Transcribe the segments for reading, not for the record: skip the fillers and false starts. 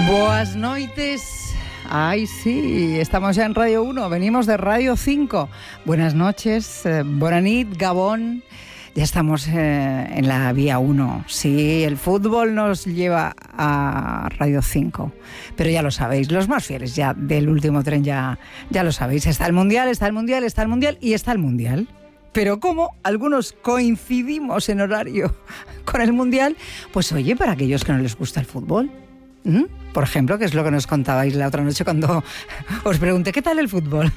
Boas noites. Ay, sí, estamos ya en Radio 1, venimos de Radio 5. Buenas noches, bona nit, Gabón. Ya estamos en la vía 1. Sí, el fútbol nos lleva a Radio 5. Pero ya lo sabéis, los más fieles ya del último tren ya lo sabéis. Está el Mundial, está el Mundial, está el Mundial y está el Mundial. Pero como algunos coincidimos en horario con el Mundial, pues oye, para aquellos que no les gusta el fútbol, por ejemplo, que es lo que nos contabais la otra noche cuando os pregunté ¿qué tal el fútbol?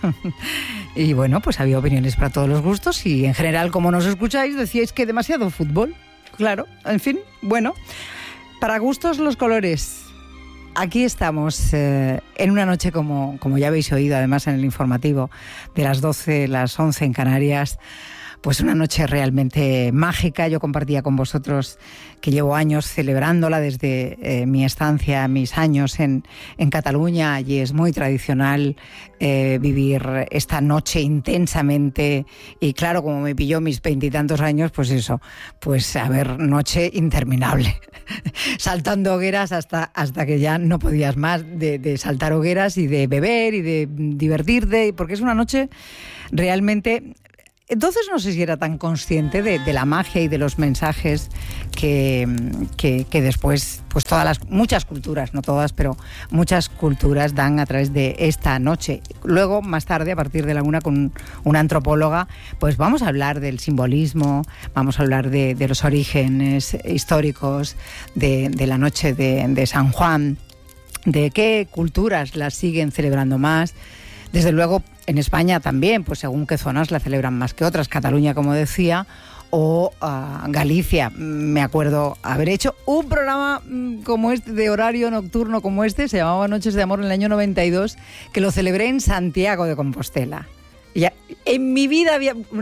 Y bueno, pues había opiniones para todos los gustos y en general, como nos escucháis, decíais que demasiado fútbol. Claro, en fin, bueno, para gustos los colores. Aquí estamos en una noche como ya habéis oído, además en el informativo, de las 12, las 11 en Canarias. Pues una noche realmente mágica. Yo compartía con vosotros que llevo años celebrándola desde mi estancia, mis años en Cataluña. Allí es muy tradicional vivir esta noche intensamente. Y claro, como me pilló mis 20 y tantos años, pues eso, pues a ver, noche interminable. Saltando hogueras hasta que ya no podías más de saltar hogueras y de beber y de divertirte, porque es una noche realmente... Entonces no sé si era tan consciente de la magia y de los mensajes que después, pues muchas culturas, no todas, pero muchas culturas dan a través de esta noche. Luego, más tarde, a partir de la 1, con una antropóloga, pues vamos a hablar del simbolismo, vamos a hablar de los orígenes históricos de la noche de San Juan, de qué culturas la siguen celebrando más. Desde luego, en España también, pues según qué zonas la celebran más que otras. Cataluña, como decía, o Galicia. Me acuerdo haber hecho un programa como este, de horario nocturno como este, se llamaba Noches de Amor en el año 92, que lo celebré en Santiago de Compostela. Ya, en mi vida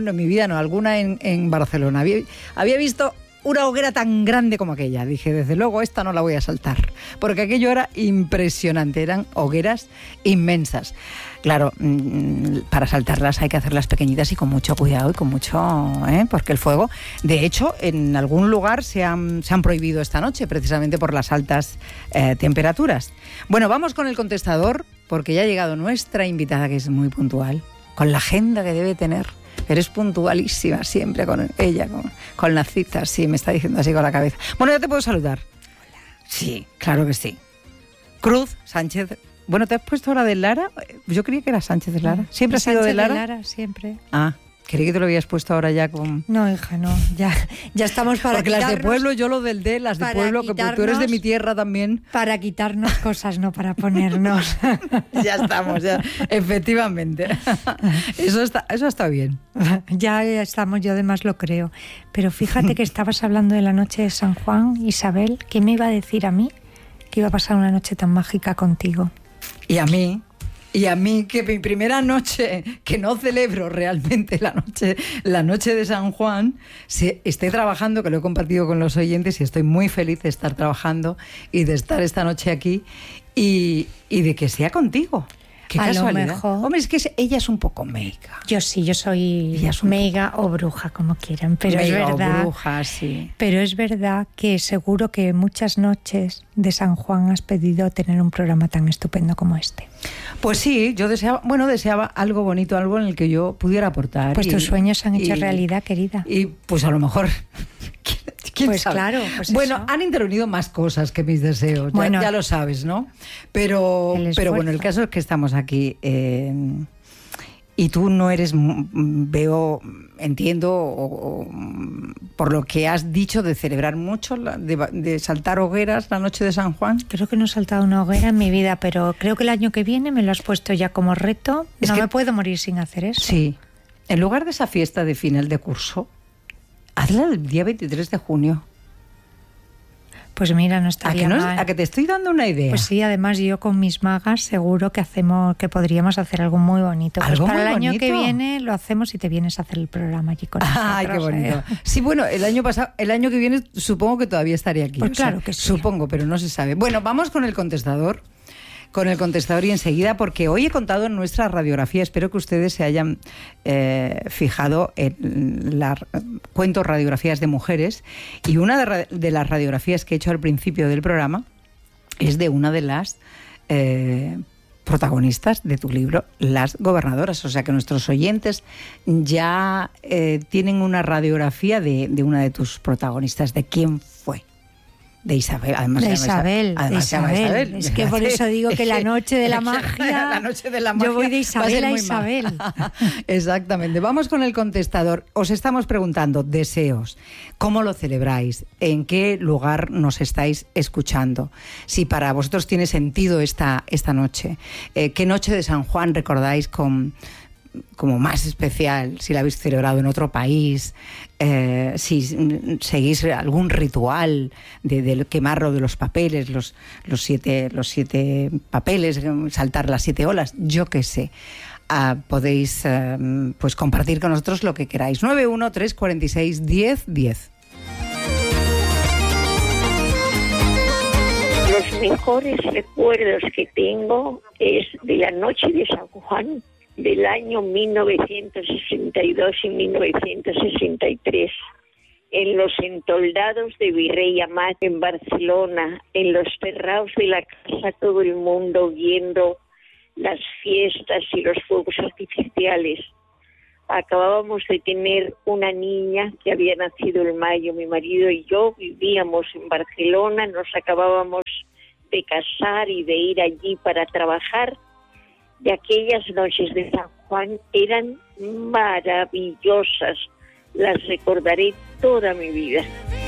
alguna en Barcelona. Había visto una hoguera tan grande como aquella. Dije, desde luego, esta no la voy a saltar, porque aquello era impresionante, eran hogueras inmensas. Claro, para saltarlas hay que hacerlas pequeñitas y con mucho cuidado y con mucho... porque el fuego... De hecho, en algún lugar se han prohibido esta noche, precisamente por las altas temperaturas. Bueno, vamos con el contestador, porque ya ha llegado nuestra invitada, que es muy puntual, con la agenda que debe tener. Eres puntualísima siempre con ella, con las citas. Sí, me está diciendo así con la cabeza. Bueno, ya te puedo saludar. Hola. Sí, claro que sí. Cruz Sánchez. Bueno, ¿te has puesto ahora de Lara? Yo creía que era Sánchez de Lara. ¿Siempre has sido de Lara? Sánchez de Lara, siempre. Ah, creí que te lo habías puesto ahora ya con... No, hija, no. Ya estamos para porque quitarnos... las de pueblo, yo lo del de, las de pueblo, que tú eres de mi tierra también. Para quitarnos cosas, no para ponernos. Ya estamos, ya. Efectivamente. Eso está bien. Ya estamos, yo además lo creo. Pero fíjate que estabas hablando de la noche de San Juan, Isabel. ¿Qué me iba a decir a mí que iba a pasar una noche tan mágica contigo? Y a mí, que mi primera noche, que no celebro realmente la noche de San Juan, esté trabajando, que lo he compartido con los oyentes y estoy muy feliz de estar trabajando y de estar esta noche aquí y de que sea contigo. Qué casualidad. Lo mejor. Hombre, es que ella es un poco meiga. Yo soy meiga o bruja, como quieran, pero meiga es verdad. O bruja, sí. Pero es verdad que seguro que muchas noches de San Juan has pedido tener un programa tan estupendo como este. Pues sí, yo deseaba algo bonito, algo en el que yo pudiera aportar. Pues tus sueños se han hecho realidad, querida. Y pues a lo mejor... ¿Quién pues sabe? Claro, pues bueno, eso. Han intervenido más cosas que mis deseos, bueno, ya lo sabes, ¿no? Pero bueno, el caso es que estamos aquí y tú no eres, entiendo, por lo que has dicho de celebrar mucho, de saltar hogueras la noche de San Juan. Creo que no he saltado una hoguera en mi vida, pero creo que el año que viene me lo has puesto ya como reto. Me puedo morir sin hacer eso. Sí, en lugar de esa fiesta de final de curso, hazla el día 23 de junio. Pues mira, no estaría mal. ¿A que te estoy dando una idea? Pues sí, además yo con mis magas seguro que podríamos hacer algo muy bonito. Pues para el año que viene lo hacemos y te vienes a hacer el programa allí con nosotros. Ay, qué bonito. Sí, bueno, el año que viene supongo que todavía estaré aquí. Pues claro que sí. Supongo, pero no se sabe. Bueno, vamos con el contestador. Y enseguida, porque hoy he contado en nuestra radiografía, espero que ustedes se hayan fijado en cuento radiografías de mujeres, y una de las radiografías que he hecho al principio del programa es de una de las protagonistas de tu libro, Las Gobernadoras. O sea que nuestros oyentes ya tienen una radiografía de una de tus protagonistas. ¿De quién fue? De Isabel, además de Isabel. Es que por eso digo que la noche de la magia, la noche de la magia, yo voy de Isabel a Isabel. Exactamente. Vamos con el contestador. Os estamos preguntando deseos. ¿Cómo lo celebráis? ¿En qué lugar nos estáis escuchando? Si para vosotros tiene sentido esta noche. ¿Qué noche de San Juan recordáis como más especial, si la habéis celebrado en otro país, si seguís algún ritual del quemarlo de los papeles, los siete papeles, saltar las 7 olas, yo qué sé. Podéis pues compartir con nosotros lo que queráis. 913461010. Los mejores recuerdos que tengo es de la noche de San Juan del año 1962 y 1963, en los entoldados de Virrey Amat en Barcelona, en los terraos de la casa, todo el mundo viendo las fiestas y los fuegos artificiales. Acabábamos de tener una niña que había nacido en mayo, mi marido y yo vivíamos en Barcelona, nos acabábamos de casar y de ir allí para trabajar. De aquellas noches de San Juan eran maravillosas, las recordaré toda mi vida.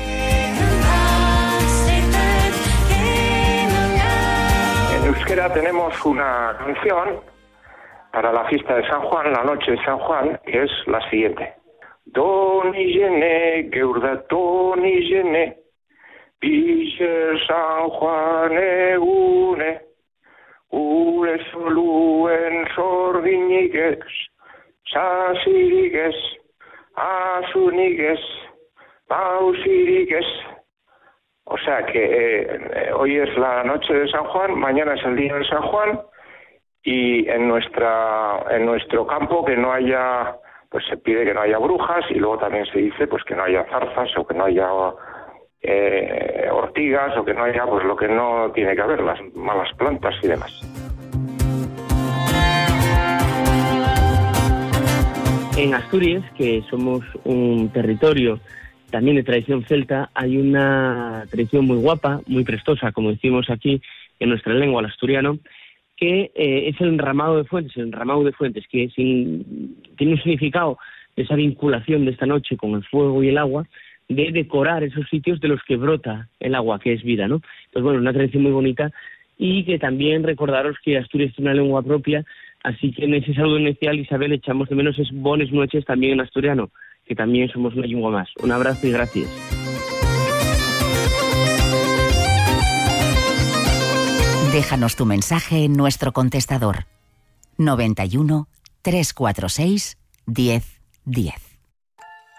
En euskera tenemos una canción para la fiesta de San Juan, la noche de San Juan, que es la siguiente. Doni jene, geurda doni jene, pille San Juan egune, ure soluen sorginigues, sasirigues, asunigues, pausirigues. O sea que hoy es la noche de San Juan, mañana es el día de San Juan, y en nuestro campo que no haya, pues se pide que no haya brujas, y luego también se dice pues que no haya zarzas o que no haya ortigas o que no haya pues lo que no tiene que haber, las malas plantas y demás. En Asturias, que somos un territorio también de tradición celta, hay una tradición muy guapa, muy prestosa, como decimos aquí en nuestra lengua, el asturiano, que es el enramado de fuentes, que tiene un significado de esa vinculación de esta noche con el fuego y el agua, de decorar esos sitios de los que brota el agua, que es vida, ¿no? Pues bueno, una tradición muy bonita, y que también recordaros que Asturias tiene una lengua propia, así que en ese saludo inicial, Isabel, echamos de menos es bones noches también en asturiano, que también somos una lengua más. Un abrazo y gracias. Déjanos tu mensaje en nuestro contestador 91 346 1010.